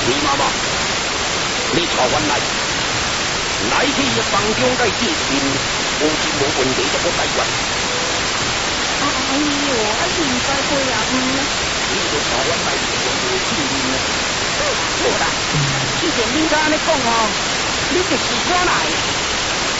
李妈妈，你带阮来去房中介见面，无钱无问题就好解决。 哎呦，唔该配合你就带阮来就无见面了。好啦，既然恁家安尼讲哦，你就是我来。